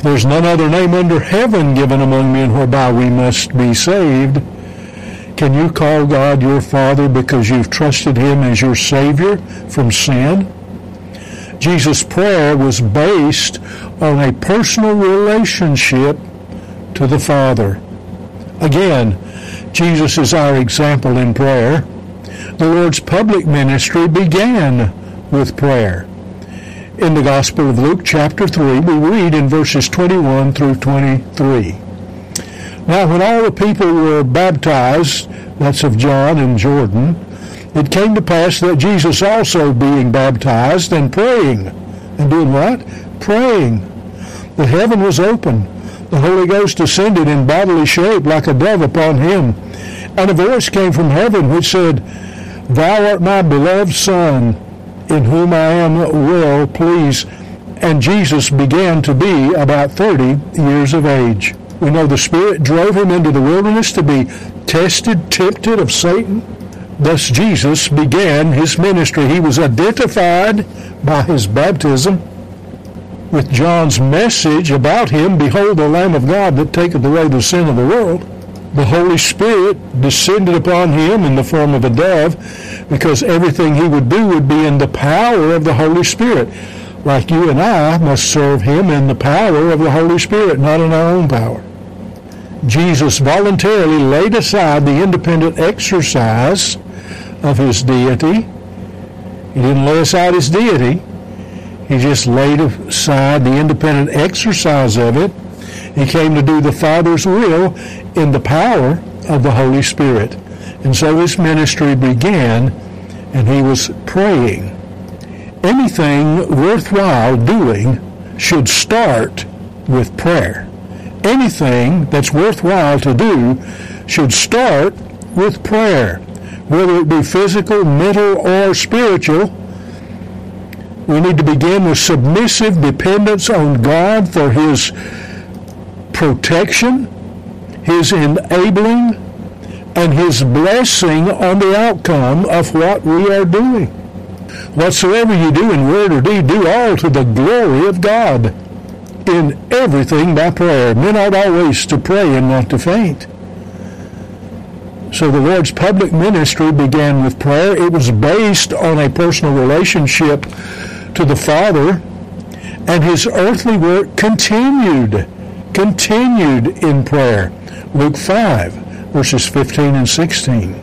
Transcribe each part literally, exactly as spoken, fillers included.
There's none other name under heaven given among men whereby we must be saved. Can you call God your Father because you've trusted Him as your Savior from sin? Jesus' prayer was based on a personal relationship to the Father. Again, Jesus is our example in prayer. The Lord's public ministry began with prayer. In the Gospel of Luke, chapter three, we read in verses twenty-one through twenty-three. Now, when all the people were baptized, that's of John and Jordan, it came to pass that Jesus also, being baptized and praying, and doing what? Praying. The heaven was open. The Holy Ghost descended in bodily shape like a dove upon him. And a voice came from heaven which said, Thou art my beloved Son, in whom I am well pleased. And Jesus began to be about thirty years of age. We know the Spirit drove him into the wilderness to be tested, tempted of Satan. Thus Jesus began his ministry. He was identified by his baptism with John's message about him, Behold the Lamb of God that taketh away the sin of the world. The Holy Spirit descended upon him in the form of a dove, because everything he would do would be in the power of the Holy Spirit. Like you and I must serve him in the power of the Holy Spirit, not in our own power. Jesus voluntarily laid aside the independent exercise of his deity. He didn't lay aside his deity. He just laid aside the independent exercise of it. He came to do the Father's will in the power of the Holy Spirit. And so his ministry began, and he was praying. Anything worthwhile doing should start with prayer. Anything that's worthwhile to do should start with prayer, whether it be physical, mental, or spiritual. We need to begin with submissive dependence on God for His protection, His enabling, and His blessing on the outcome of what we are doing. Whatsoever you do in word or deed, do all to the glory of God. In everything by prayer. Men ought always to pray and not to faint. So the Lord's public ministry began with prayer. It was based on a personal relationship to the Father, and his earthly work continued, continued in prayer. Luke five, verses fifteen and sixteen.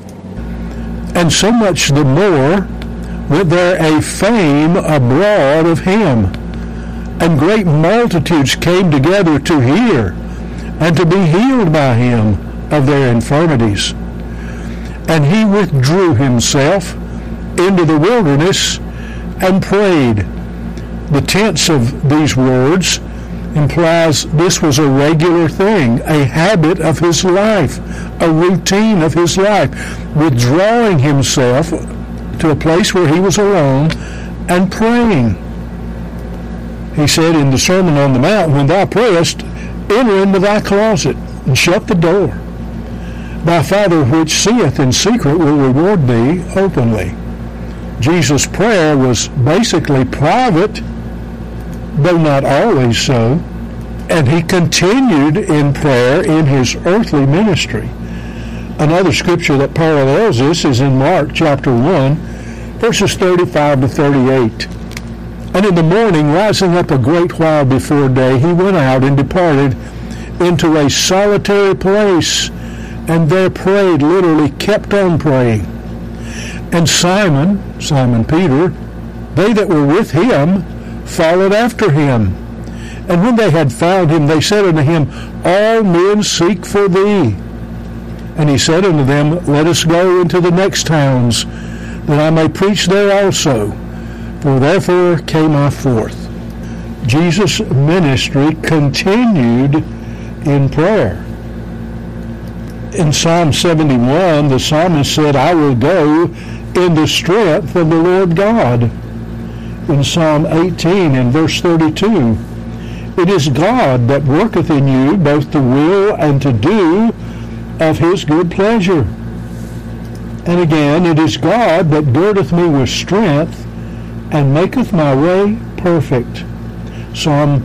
And so much the more went there a fame abroad of him, and great multitudes came together to hear and to be healed by him of their infirmities. And he withdrew himself into the wilderness and prayed. The tense of these words implies this was a regular thing, a habit of his life, a routine of his life, withdrawing himself to a place where he was alone and praying. He said in the Sermon on the Mount, When thou prayest, enter into thy closet and shut the door. Thy Father which seeth in secret will reward thee openly. Jesus' prayer was basically private, though not always so, and he continued in prayer in his earthly ministry. Another scripture that parallels this is in Mark chapter one, verses thirty-five to thirty-eight. And in the morning, rising up a great while before day, he went out and departed into a solitary place, and there prayed, literally kept on praying. And Simon, Simon Peter, they that were with him, followed after him. And when they had found him, they said unto him, All men seek for thee. And he said unto them, Let us go into the next towns, that I may preach there also. For therefore came I forth. Jesus' ministry continued in prayer. In Psalm seventy-one, the psalmist said, I will go in the strength of the Lord God. In Psalm eighteen and verse thirty-two, It is God that worketh in you both to will and to do of his good pleasure. And again, It is God that girdeth me with strength, and maketh my way perfect. Psalm